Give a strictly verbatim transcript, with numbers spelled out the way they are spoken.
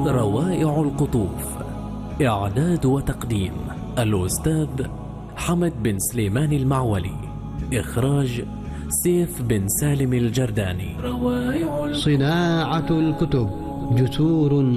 روائع القطوف. إعداد وتقديم الأستاذ حمد بن سليمان المعولي. إخراج سيف بن سالم الجرداني. روائع صناعة الكتب، جسور